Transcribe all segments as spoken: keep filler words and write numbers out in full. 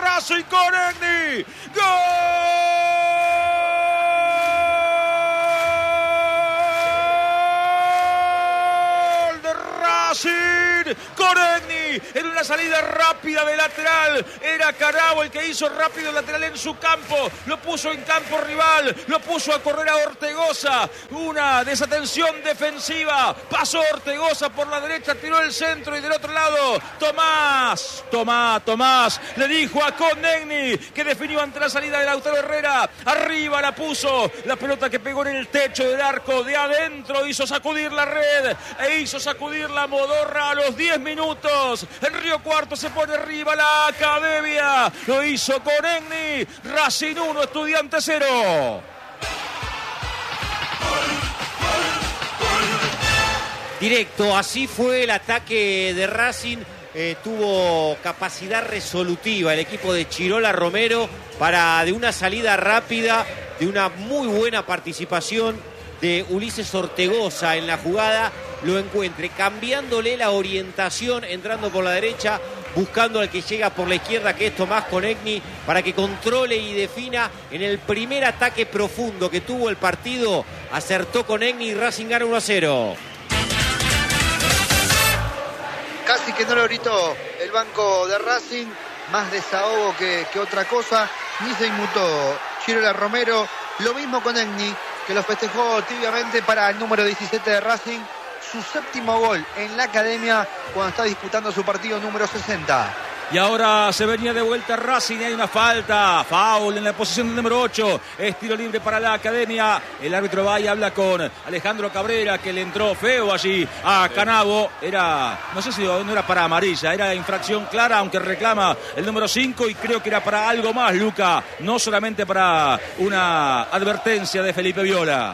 Racing con Egni. ¡Gol de Racing con Egni! En una salida rápida de lateral. Era Carabo el que hizo rápido el lateral en su campo. Lo puso en campo rival. Lo puso a correr a Ortegoza. Una desatención defensiva. Pasó Ortegoza por la derecha. Tiró el centro y del otro lado Tomás. Tomás, Tomás. Le dijo a Conegni que definió ante la salida de Lautaro Herrera. Arriba la puso. La pelota que pegó en el techo del arco de adentro. Hizo sacudir la red. E hizo sacudir la modorra a los diez minutos. En Río Cuarto se pone arriba la Academia. Lo hizo con Egni. Racing uno, Estudiantes cero. Directo, así fue el ataque de Racing. Eh, tuvo capacidad resolutiva el equipo de Chirola Romero para de una salida rápida, de una muy buena participación de Ulises Ortegoza en la jugada, lo encuentre cambiándole la orientación, entrando por la derecha, buscando al que llega por la izquierda, que es Tomás Conegni, para que controle y defina. En el primer ataque profundo que tuvo el partido, acertó Conegni y Racing gana uno a cero. Casi que no lo gritó el banco de Racing, más desahogo que, que otra cosa. Ni se inmutó Chirola Romero. Lo mismo con Egni, que lo festejó tibiamente para el número diecisiete de Racing. Su séptimo gol en la Academia cuando está disputando su partido número sesenta. Y ahora se venía de vuelta Racing. Hay una falta. Foul en la posición del número ocho. Es tiro libre para la Academia. El árbitro va y habla con Alejandro Cabrera, que le entró feo allí a Canabo. Era, no sé si no era para amarilla. Era infracción clara, aunque reclama el número cinco. Y creo que era para algo más, Luca. No solamente para una advertencia de Felipe Viola.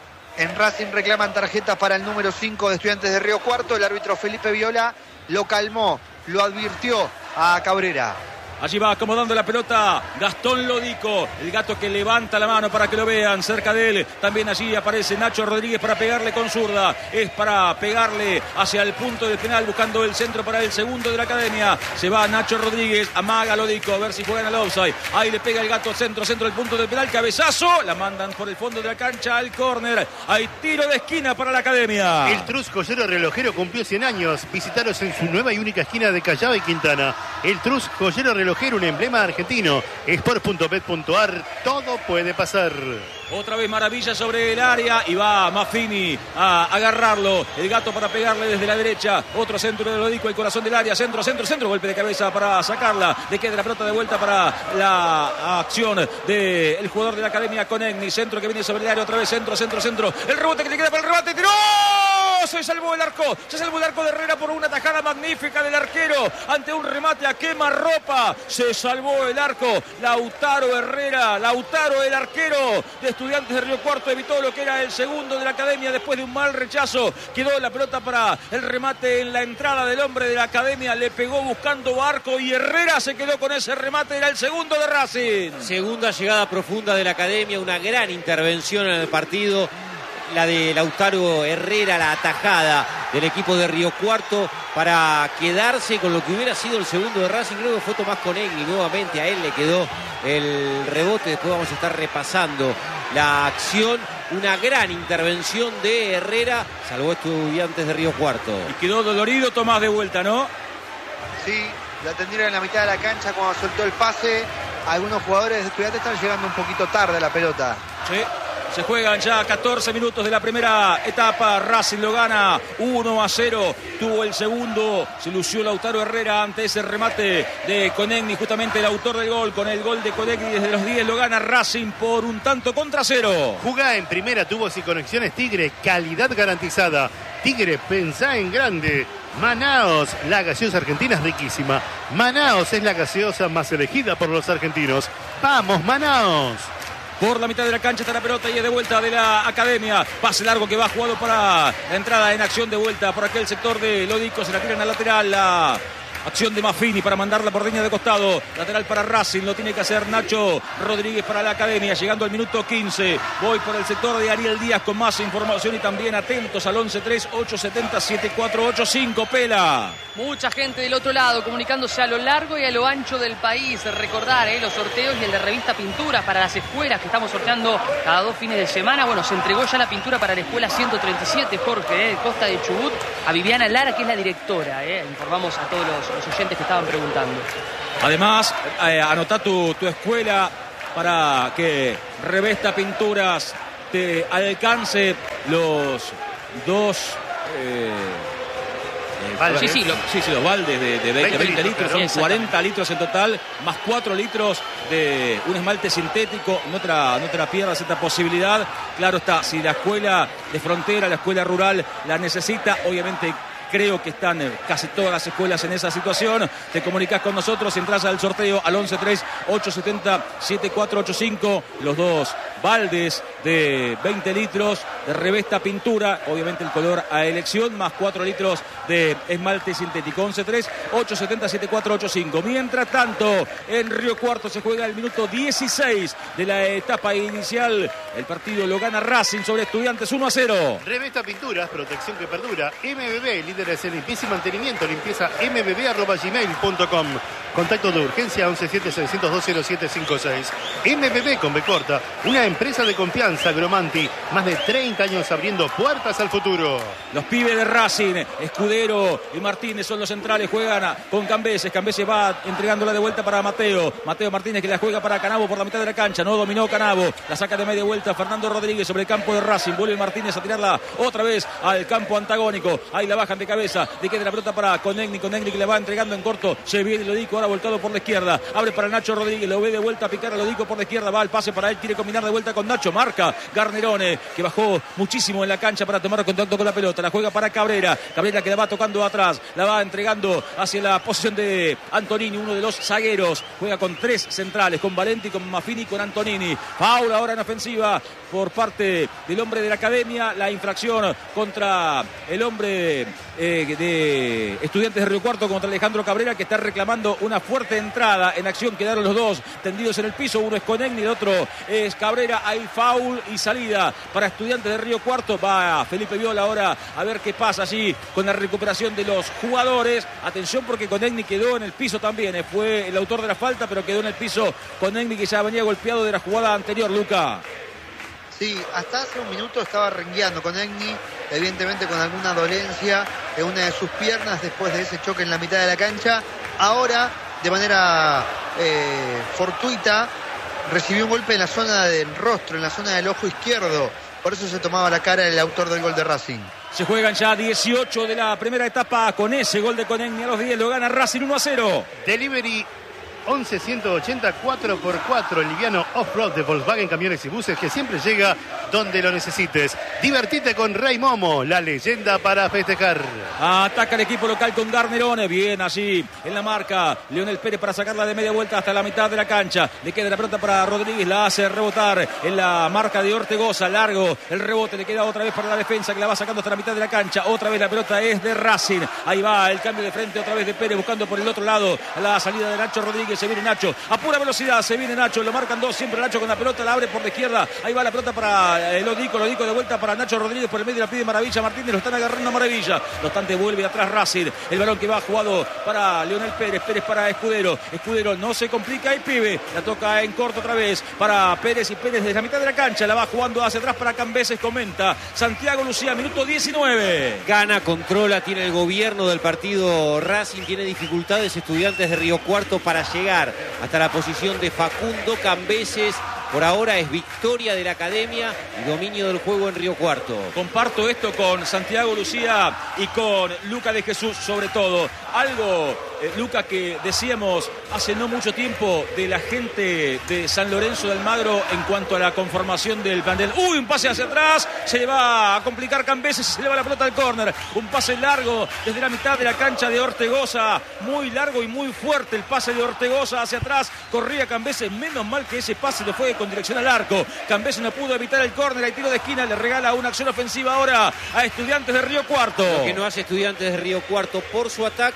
En Racing reclaman tarjetas para el número cinco de Estudiantes de Río Cuarto. El árbitro Felipe Viola lo calmó, lo advirtió a Cabrera. Allí va acomodando la pelota Gastón Lodico, el gato que levanta la mano para que lo vean. Cerca de él también allí aparece Nacho Rodríguez para pegarle con zurda. Es para pegarle hacia el punto del penal, buscando el centro para el segundo de la Academia. Se va Nacho Rodríguez, amaga Lodico, a ver si juegan al offside. Ahí le pega el gato centro, centro del punto del penal, cabezazo. La mandan por el fondo de la cancha al córner. Hay tiro de esquina para la Academia. El Trus Joyero Relojero cumplió cien años. Visitaros en su nueva y única esquina de Callao y Quintana. El Trus Joyero Relojero, un emblema argentino. Sport punto bet punto ar, todo puede pasar. Otra vez maravilla sobre el área y va Maffini a agarrarlo. El gato para pegarle desde la derecha. Otro centro de Lodico, el corazón del área. Centro, centro, centro. Golpe de cabeza para sacarla. Le queda la pelota de vuelta para la acción del jugador de la Academia Conegni. Centro que viene sobre el área. Otra vez centro, centro, centro. El rebote que le queda para el remate. ¡Tiró! Se salvó el arco. Se salvó el arco de Herrera por una tajada magnífica del arquero. Ante un remate a quemarropa. Se salvó el arco. Lautaro Herrera. Lautaro, el arquero de Estudiantes de Río Cuarto, evitó lo que era el segundo de la Academia después de un mal rechazo. Quedó la pelota para el remate en la entrada del hombre de la Academia. Le pegó buscando arco y Herrera se quedó con ese remate. Era el segundo de Racing. Segunda llegada profunda de la Academia. Una gran intervención en el partido. La de Lautaro Herrera, la atajada del equipo de Río Cuarto para quedarse con lo que hubiera sido el segundo de Racing. Creo que fue Tomás Conegni nuevamente, a él le quedó el rebote. Después vamos a estar repasando la acción. Una gran intervención de Herrera, salvó Estudiantes de Río Cuarto. Y quedó dolorido Tomás de vuelta, ¿no? Sí, la atendieron en la mitad de la cancha cuando soltó el pase. Algunos jugadores de Estudiantes están llegando un poquito tarde a la pelota. Sí. Se juegan ya catorce minutos de la primera etapa. Racing lo gana uno a cero. Tuvo el segundo. Se lució Lautaro Herrera ante ese remate de Conegni. Justamente el autor del gol. Con el gol de Conegni desde los diez lo gana Racing por un tanto contra cero. Jugá en primera, tubos y conexiones Tigre. Calidad garantizada. Tigre, pensá en grande. Manaos, la gaseosa argentina es riquísima. Manaos es la gaseosa más elegida por los argentinos. ¡Vamos, Manaos! Por la mitad de la cancha está la pelota y es de vuelta de la Academia. Pase largo que va jugado para la entrada en acción de vuelta por aquel sector de Lodico. Se la tiran al lateral. La Acción de Maffini para mandarla por línea de costado. Lateral para Racing. Lo tiene que hacer Nacho Rodríguez para la Academia. Llegando al minuto quince. Voy por el sector de Ariel Díaz con más información y también atentos al once tres ocho siete cero siete cuatro ocho cinco. Pela. Mucha gente del otro lado comunicándose a lo largo y a lo ancho del país. Recordar eh, los sorteos y el de Revista Pintura para las escuelas que estamos sorteando cada dos fines de semana. Bueno, se entregó ya la pintura para la escuela ciento treinta y siete, Jorge, eh, Costa de Chubut, a Viviana Lara, que es la directora. Eh. Informamos a todos los, los oyentes que estaban preguntando. Además, eh, anotá tu, tu escuela para que Revista Pinturas te alcance los dos... Eh, Baldes. Sí, sí, lo, sí, sí, los baldes de, de veinte, veinte litros, claro. son cuarenta litros en total, más cuatro litros de un esmalte sintético. No te, la, no te la pierdas esta posibilidad. Claro está, si la escuela de frontera, la escuela rural la necesita, obviamente creo que están casi todas las escuelas en esa situación. Te comunicas con nosotros, entras al sorteo al once tres ocho siete cero siete cuatro ocho cinco. Los dos baldes de veinte litros de Revista Pintura, obviamente el color a elección, más cuatro litros de esmalte sintético. once tres ocho siete cero siete cuatro ocho cinco. Mientras tanto, en Río Cuarto se juega el minuto dieciséis de la etapa inicial. El partido lo gana Racing sobre Estudiantes uno a cero. Revista Pinturas, protección que perdura. M B B, líderes en limpieza y mantenimiento. Limpieza m b b arroba gmail punto com. Contacto de urgencia once siete seis cero dos cero siete cinco seis. M B B con B corta, una empresa de confianza. Gromanti, más de treinta años abriendo puertas al futuro. Los pibes de Racing, Escudero y Martínez son los centrales, juegan con Cambeses. Cambeses va entregándola de vuelta para Mateo. Mateo Martínez que la juega para Canavo por la mitad de la cancha. No dominó Canavo. La saca de media vuelta Fernando Rodríguez sobre el campo de Racing. Vuelve Martínez a tirarla otra vez al campo antagónico. Ahí la bajan de cabeza. Le queda la pelota para Conegni. Conegni que le va entregando en corto. Se viene Lodico, ahora volcado por la izquierda. Abre para Nacho Rodríguez. Lo ve de vuelta a picar a Lodico por la izquierda. Va al pase para él. Quiere combinar de vuelta con Nacho. Marca Garnerone, que bajó muchísimo en la cancha para tomar contacto con la pelota. La juega para Cabrera. Cabrera que la va tocando atrás. La va entregando hacia la posición de Antonini, uno de los zagueros. Juega con tres centrales, con Valenti, con Maffini, con Antonini. Paula ahora en ofensiva por parte del hombre de la Academia. La infracción contra el hombre eh, de Estudiantes de Río Cuarto, contra Alejandro Cabrera, que está reclamando una fuerte entrada. En acción quedaron los dos tendidos en el piso. Uno es Conegni, el otro es Cabrera. Hay foul y salida para Estudiantes de Río Cuarto. Va Felipe Viola ahora a ver qué pasa allí con la recuperación de los jugadores. Atención porque Conegni quedó en el piso también. Eh, fue el autor de la falta, pero quedó en el piso Conegni, que ya venía golpeado de la jugada anterior, Luca. Sí, hasta hace un minuto estaba rengueando con Egni, evidentemente con alguna dolencia en una de sus piernas después de ese choque en la mitad de la cancha. Ahora, de manera eh, fortuita, recibió un golpe en la zona del rostro, en la zona del ojo izquierdo. Por eso se tomaba la cara el autor del gol de Racing. Se juegan ya dieciocho de la primera etapa. Con ese gol de Conegni a los diez lo gana Racing uno a cero. Delivery once ciento ochenta cuatro por cuatro, el liviano off-road de Volkswagen Camiones y Buses, que siempre llega donde lo necesites. Divertite con Rey Momo, la leyenda para festejar. Ataca el equipo local con Garnerone. Bien allí en la marca Leonel Pérez para sacarla de media vuelta hasta la mitad de la cancha. Le queda la pelota para Rodríguez, la hace rebotar en la marca de Ortegoza. Largo el rebote, le queda otra vez para la defensa, que la va sacando hasta la mitad de la cancha. Otra vez la pelota es de Racing. Ahí va el cambio de frente otra vez de Pérez, buscando por el otro lado la salida de Nacho Rodríguez. Se viene Nacho a pura velocidad, se viene Nacho, lo marcan dos, siempre Nacho con la pelota, la abre por la izquierda. Ahí va la pelota para el Lodico, Lodico de vuelta para Nacho Rodríguez, por el medio la pide Maravilla Martínez, lo están agarrando a Maravilla. No obstante, vuelve atrás Racing. El balón que va jugado para Leonel Pérez, Pérez para Escudero. Escudero no se complica y pibe. La toca en corto otra vez para Pérez, y Pérez desde la mitad de la cancha la va jugando hacia atrás para Cambeses. Comenta Santiago Lucía, minuto diecinueve. Gana, controla, tiene el gobierno del partido Racing, tiene dificultades Estudiantes de Río Cuarto para llegar hasta la posición de Facundo Cambeses. Por ahora es victoria de la Academia y dominio del juego en Río Cuarto. Comparto esto con Santiago Lucía y con Luca de Jesús sobre todo. Algo, eh, Luca, que decíamos hace no mucho tiempo de la gente de San Lorenzo de Almagro en cuanto a la conformación del plantel. ¡Uy! Un pase hacia atrás, se le va a complicar Cambeses, se le va la pelota al córner. Un pase largo desde la mitad de la cancha de Ortegoza. Muy largo y muy fuerte el pase de Ortegoza hacia atrás. Corría Cambeses, menos mal que ese pase le fue con dirección al arco. Cambeses no pudo evitar el córner, hay tiro de esquina, le regala una acción ofensiva ahora a Estudiantes de Río Cuarto. Lo que no hace Estudiantes de Río Cuarto por su ataque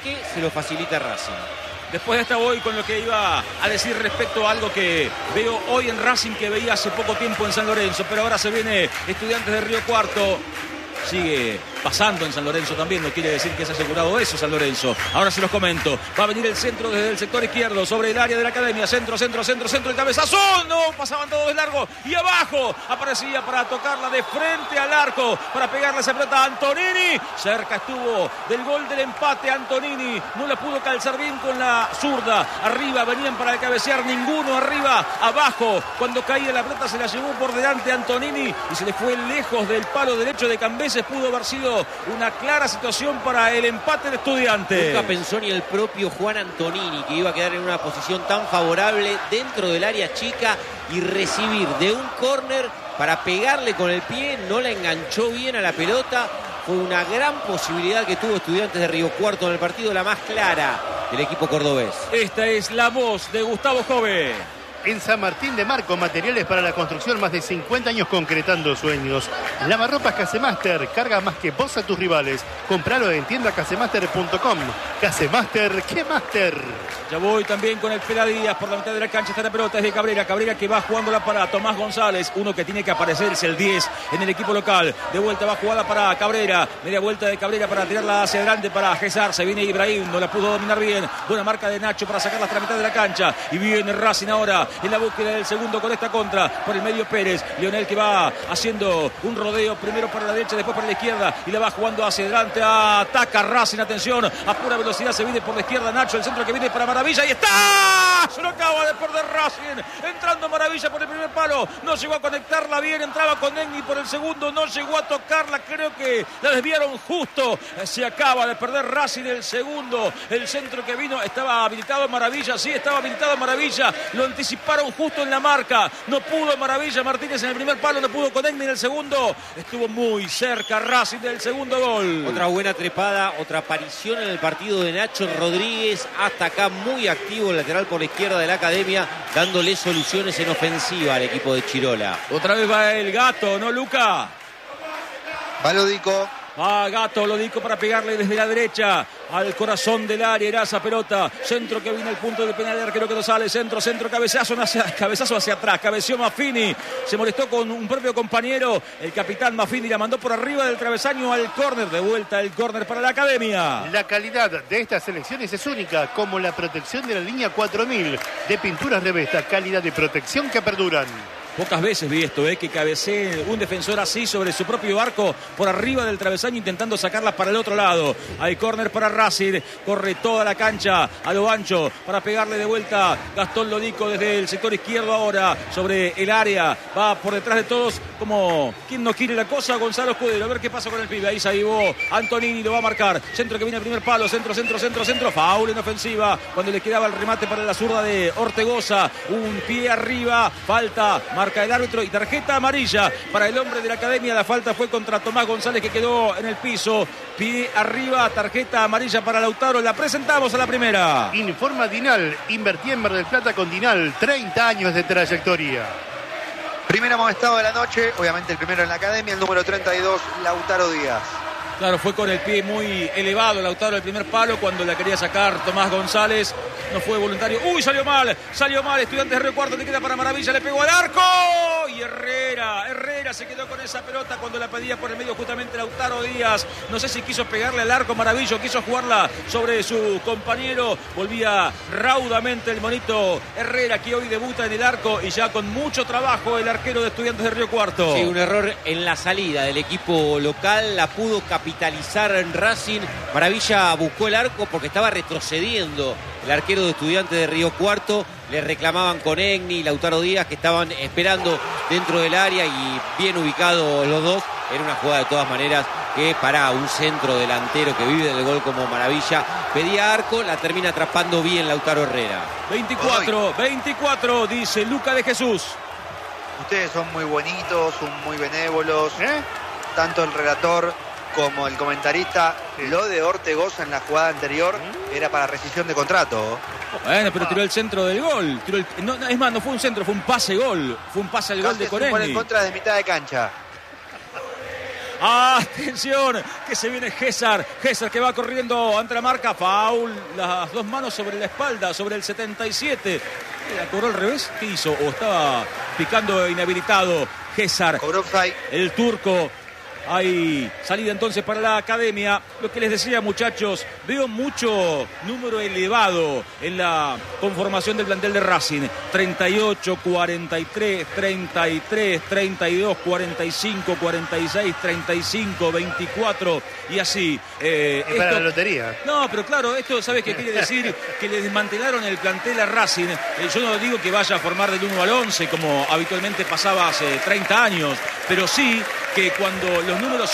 que se lo facilita Racing. Después de esta voy con lo que iba a decir respecto a algo que veo hoy en Racing, que veía hace poco tiempo en San Lorenzo, pero ahora se viene Estudiantes de Río Cuarto. Sigue pasando en San Lorenzo también, no quiere decir que se ha asegurado eso San Lorenzo. Ahora se los comento, va a venir el centro desde el sector izquierdo sobre el área de la Academia, centro, centro, centro, centro, el cabezazo, no, pasaban todos de largo y abajo aparecía para tocarla de frente al arco, para pegarle esa pelota a Antonini. Cerca estuvo del gol del empate Antonini, no la pudo calzar bien con la zurda. Arriba venían para cabecear, ninguno arriba, abajo, cuando caía la pelota se la llevó por delante Antonini y se le fue lejos del palo derecho de Cambeses. Pudo haber sido una clara situación para el empate de Estudiantes. Nunca pensó ni el propio Juan Antonini que iba a quedar en una posición tan favorable dentro del área chica y recibir de un córner para pegarle con el pie. No la enganchó bien a la pelota. Fue una gran posibilidad que tuvo Estudiantes de Río Cuarto en el partido, la más clara del equipo cordobés. Esta es la voz de Gustavo Jove. En San Martín de Marco, materiales para la construcción, más de cincuenta años concretando sueños. Lavarropas Casemaster, carga más que vos a tus rivales. Compralo en tienda casemaster punto com. Casemaster, ¿qué master? Ya voy también con el Peladías por la mitad de la cancha. Está la pelota, es de Cabrera. Cabrera que va jugándola para Tomás González. Uno que tiene que aparecer es el diez en el equipo local. De vuelta va jugada para Cabrera. Media vuelta de Cabrera para tirarla hacia adelante para Gesar. Se viene Ibrahim, no la pudo dominar bien. Buena marca de Nacho para sacarla hasta la mitad de la cancha. Y viene Racing ahora en la búsqueda del segundo con esta contra por el medio Pérez. Lionel que va haciendo un rodeo primero para la derecha, después para la izquierda y la va jugando hacia adelante. Ataca Racing, atención, a pura velocidad se viene por la izquierda Nacho, el centro que viene para Maravilla y está, se lo acaba de perder Racing, entrando Maravilla por el primer palo, no llegó a conectarla bien, entraba con Engni por el segundo, no llegó a tocarla, creo que la desviaron justo, se acaba de perder Racing el segundo, el centro que vino, estaba habilitado Maravilla, sí, estaba habilitado Maravilla, lo anticiparon justo en la marca, no pudo Maravilla Martínez en el primer palo, no pudo con Engni en el segundo, estuvo muy cerca Racing del segundo gol. Otra buena trepada, otra aparición en el partido de Nacho Rodríguez, hasta acá muy activo el lateral por la izquierda de la Academia, dándole soluciones en ofensiva al equipo de Chirola. Otra vez va el Gato, ¿no, Luca? Va Lodico. Va Gato, Lodico para pegarle desde la derecha al corazón del área, era esa pelota, centro que viene al punto de penal, el arquero que no sale, centro, centro, cabezazo hacia, cabezazo hacia atrás, cabeció Maffini, se molestó con un propio compañero, el capitán Maffini la mandó por arriba del travesaño al córner, de vuelta el córner para la Academia. La calidad de estas selecciones es única, como la protección de la línea cuatro mil de Pinturas Revesta, calidad de protección que perduran. Pocas veces vi esto, ¿eh? que cabecee un defensor así sobre su propio arco por arriba del travesaño intentando sacarlas para el otro lado. Hay córner para Racing, corre toda la cancha a lo ancho para pegarle de vuelta Gastón Lodico desde el sector izquierdo ahora sobre el área. Va por detrás de todos como quien no quiere la cosa, Gonzalo Escudero. A ver qué pasa con el pibe. Ahí se avivó Antonini, lo va a marcar. Centro que viene al primer palo, centro, centro, centro, centro. Foul en ofensiva cuando le quedaba el remate para la zurda de Ortegoza. Un pie arriba, falta. Marca el árbitro y tarjeta amarilla para el hombre de la Academia. La falta fue contra Tomás González que quedó en el piso. Pie arriba, tarjeta amarilla para Lautaro. La presentamos a la primera. Informa Dinal. Invertí en Mar del Plata con Dinal. treinta años de trayectoria. Primer amonestado de la noche. Obviamente el primero en la Academia. El número treinta y dos, Lautaro Díaz. Claro, fue con el pie muy elevado Lautaro el primer palo cuando la quería sacar Tomás González. No fue voluntario. ¡Uy, salió mal! Salió mal. Estudiantes de Río Cuarto, le queda para Maravilla. Le pegó al arco. Y Herrera. Herrera se quedó con esa pelota cuando la pedía por el medio justamente Lautaro Díaz. No sé si quiso pegarle al arco Maravilla, quiso jugarla sobre su compañero. Volvía raudamente el monito Herrera, que hoy debuta en el arco y ya con mucho trabajo el arquero de Estudiantes de Río Cuarto. Sí, un error en la salida del equipo local. La pudo capitalizar en Racing. Maravilla buscó el arco porque estaba retrocediendo el arquero de Estudiantes de Río Cuarto. Le reclamaban con Engni y Lautaro Díaz, que estaban esperando dentro del área y bien ubicados los dos. Era una jugada de todas maneras que para un centro delantero que vive del gol como Maravilla pedía arco, la termina atrapando bien Lautaro Herrera. veinticuatro, veinticuatro, dice Luca de Jesús. Ustedes son muy bonitos, son muy benévolos. ¿Eh? Tanto el relator como el comentarista. Lo de Ortegoza en la jugada anterior era para rescisión de contrato. Bueno, pero tiró el centro del gol. Tiró el, no, no, es más, no fue un centro, fue un pase gol. Fue un pase al gol de Casi se pone en Coreni. contra de mitad de cancha. Atención, que se viene Gézar. Gézar que va corriendo ante la marca. Foul. Las dos manos sobre la espalda, sobre el setenta y siete. ¿La cobró al revés? ¿Qué hizo? ¿O estaba picando inhabilitado Gézar? Cobró Fray. El turco. Hay salida entonces para la academia. Lo que les decía, muchachos, veo mucho número elevado en la conformación del plantel de Racing. treinta y ocho, cuarenta y tres, treinta y tres, treinta y dos, cuarenta y cinco, cuarenta y seis, treinta y cinco, veinticuatro y así. Eh, Es para esto... la lotería. No, pero claro, esto, ¿sabes qué quiere decir? Que le desmantelaron el plantel a Racing. Eh, yo no digo que vaya a formar del uno al once como habitualmente pasaba hace treinta años, pero sí que cuando los números